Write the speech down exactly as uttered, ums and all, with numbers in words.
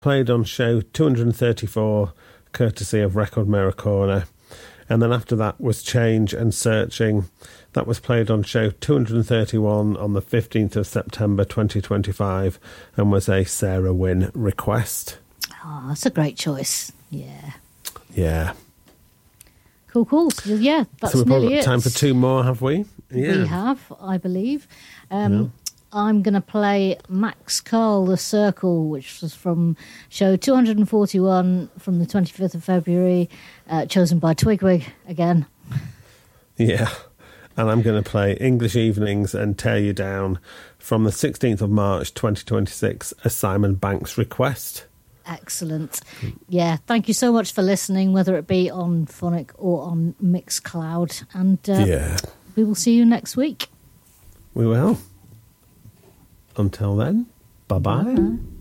played on show two hundred thirty-four, courtesy of Record Mirror Corner. And then after that was Change and Searching. That was played on show two hundred thirty-one on the fifteenth of September twenty twenty-five and was a Sarah Wynne request. Oh, that's a great choice. Yeah. Yeah. Cool, cool. So, yeah, that's so we've nearly probably got it. time for two more, have we? Yeah. We have, I believe. Um, Yeah. I'm going to play Max Carl, The Circle, which was from show two hundred forty-one from the twenty-fifth of February, uh, chosen by Twigwig again. Yeah. And I'm going to play English Evenings and Tear You Down from the sixteenth of March twenty twenty-six, a Simon Banks request. Excellent. Yeah, thank you so much for listening, whether it be on Phonic or on Mixcloud. And uh, yeah. we will see you next week. We will. Until then, bye-bye. Bye.